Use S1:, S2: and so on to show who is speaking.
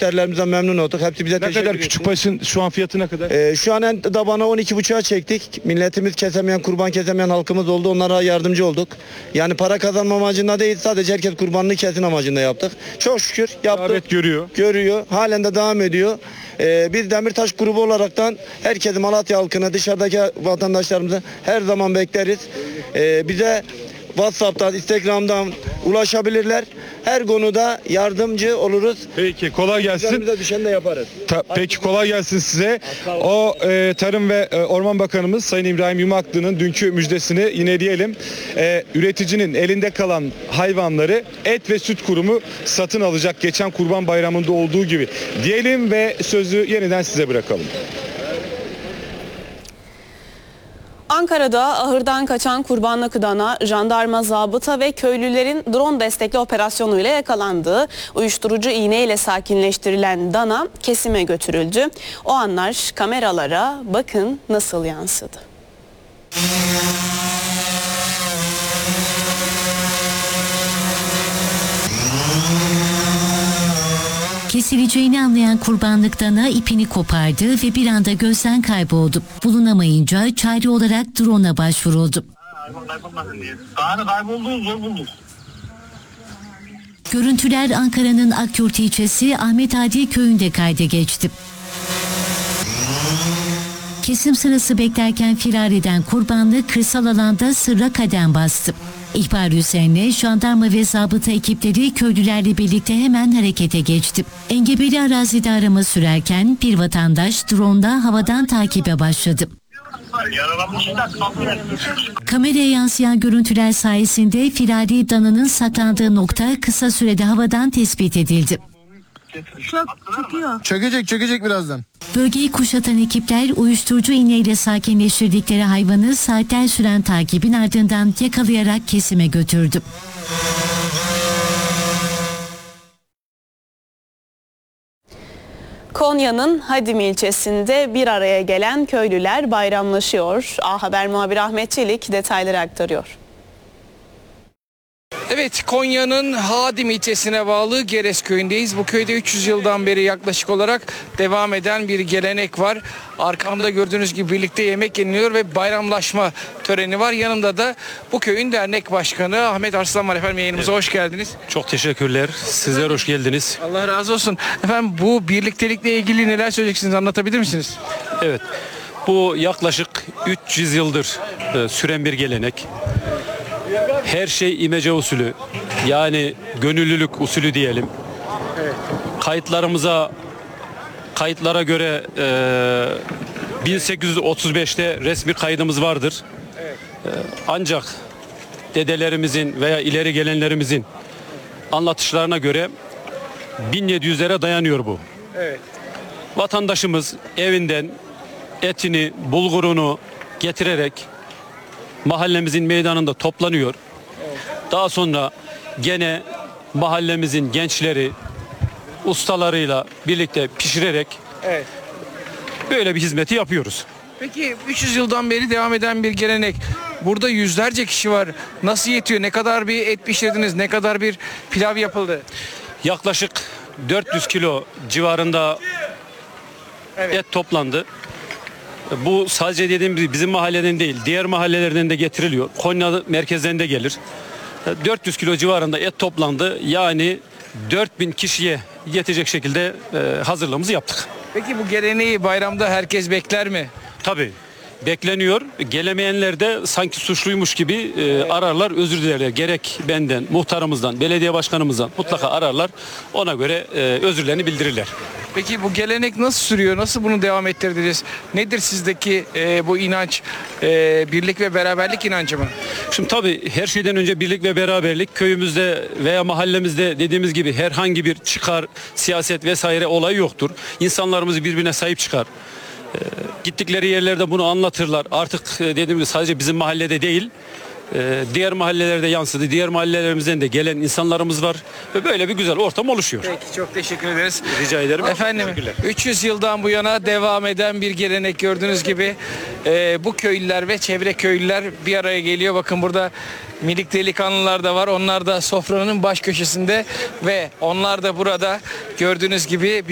S1: müşterilerimizden memnun olduk. Hepsi bize
S2: Ne
S1: teşekkür
S2: kadar
S1: etti.
S2: küçük başın şu an fiyatı ne kadar?
S1: Şu an en tabana 12,5'a çektik. Milletimiz kesemeyen, kurban kesemeyen halkımız oldu. Onlara yardımcı olduk. Yani para kazanma amacında değil, sadece herkes kurbanını kesin amacında yaptık. Çok şükür yaptık.
S2: Rağbet görüyor.
S1: Görüyor. Halen de devam ediyor. Biz Demirtaş grubu olaraktan herkesi, Malatya halkını, dışarıdaki vatandaşlarımızı her zaman bekleriz. Bize WhatsApp'tan, Instagram'dan ulaşabilirler. Her konuda yardımcı oluruz.
S2: Peki kolay gelsin.
S1: Üzerimize düşen de yaparız.
S2: Peki kolay gelsin size. O Tarım ve Orman Bakanımız Sayın İbrahim Yumaklı'nın dünkü müjdesini yine diyelim. Üreticinin elinde kalan hayvanları Et ve Süt Kurumu satın alacak, geçen Kurban Bayramı'nda olduğu gibi diyelim ve sözü yeniden size bırakalım.
S3: Ankara'da ahırdan kaçan kurbanlık dana, jandarma, zabıta ve köylülerin drone destekli operasyonuyla yakalandı. Uyuşturucu iğneyle sakinleştirilen dana kesime götürüldü. O anlar kameralara bakın nasıl yansıdı.
S4: Kesileceğini anlayan kurbanlık dana ipini kopardı ve bir anda gözden kayboldu. Bulunamayınca çare olarak drone'a başvuruldu. Görüntüler Ankara'nın Akyurt ilçesi Ahmet Adi köyünde kayda geçti. Kesim sırası beklerken firar eden kurbanlık kırsal alanda sırra kadem bastı. İhbar üzerine jandarma ve zabıta ekipleri köylülerle birlikte hemen harekete geçti. Engebeli arazide arama sürerken bir vatandaş drone'da havadan takibe başladı. Kameraya yansıyan görüntüler sayesinde firari dananın saklandığı nokta kısa sürede havadan tespit edildi.
S5: Çökecek birazdan.
S4: Bölgeyi kuşatan ekipler uyuşturucu iğneyle sakinleştirdikleri hayvanı saatler süren takibin ardından yakalayarak kesime götürdü.
S3: Konya'nın Hadim ilçesinde bir araya gelen köylüler bayramlaşıyor. A Haber muhabiri Ahmet Çelik detayları aktarıyor.
S6: Evet, Konya'nın Hadim ilçesine bağlı Geres köyündeyiz. Bu köyde 300 yıldan beri yaklaşık olarak devam eden bir gelenek var. Arkamda gördüğünüz gibi birlikte yemek yeniliyor ve bayramlaşma töreni var. Yanımda da bu köyün dernek başkanı Ahmet Arslan var. Efendim yayınımıza hoş geldiniz.
S7: Çok teşekkürler. Sizler hoş geldiniz.
S6: Allah razı olsun. Efendim bu birliktelikle ilgili neler söyleyeceksiniz, anlatabilir misiniz?
S7: Evet. Bu yaklaşık 300 yıldır süren bir gelenek. Her şey imece usulü, yani gönüllülük usulü diyelim.
S6: Evet.
S7: Kayıtlara göre 1835'te resmi kaydımız vardır.
S6: Evet.
S7: Ancak dedelerimizin veya ileri gelenlerimizin anlatışlarına göre 1700'lere dayanıyor bu.
S6: Evet.
S7: Vatandaşımız evinden etini, bulgurunu getirerek mahallemizin meydanında toplanıyor. Daha sonra gene mahallemizin gençleri ustalarıyla birlikte pişirerek
S6: Evet.
S7: böyle bir hizmeti yapıyoruz.
S6: Peki 300 yıldan beri devam eden bir gelenek. Burada yüzlerce kişi var. Nasıl yetiyor? Ne kadar bir et pişirdiniz? Ne kadar bir pilav yapıldı?
S7: Yaklaşık 400 kilo civarında
S6: Evet.
S7: et toplandı. Bu sadece dediğim gibi bizim mahalleden değil, diğer mahallelerden de getiriliyor. Konya merkezden de gelir. 400 kilo civarında et toplandı. Yani 4000 kişiye yetecek şekilde hazırlığımızı yaptık.
S6: Peki bu geleneği bayramda herkes bekler mi?
S7: Tabii bekleniyor. Gelemeyenler de sanki suçluymuş gibi ararlar, özür dilerler. Gerek benden, muhtarımızdan, belediye başkanımızdan mutlaka ararlar. Ona göre özürlerini bildirirler.
S6: Peki bu gelenek nasıl sürüyor? Nasıl bunu devam ettirdiniz? Nedir sizdeki bu inanç? Birlik ve beraberlik inancı mı?
S7: Şimdi tabii her şeyden önce birlik ve beraberlik. Köyümüzde veya mahallemizde dediğimiz gibi herhangi bir çıkar, siyaset vesaire olay yoktur. İnsanlarımız birbirine sahip çıkar. Gittikleri yerlerde bunu anlatırlar. Artık dediğim gibi sadece bizim mahallede değil, diğer mahallelerde yansıdı. Diğer mahallelerimizden de gelen insanlarımız var ve böyle bir güzel ortam oluşuyor.
S6: Peki, çok teşekkür ederiz.
S7: Rica ederim.
S6: Efendim 300 yıldan bu yana devam eden bir gelenek, gördüğünüz gibi bu köylüler ve çevre köylüler bir araya geliyor. Bakın burada minik delikanlılar da var. Onlar da sofranın baş köşesinde ve onlar da burada gördüğünüz gibi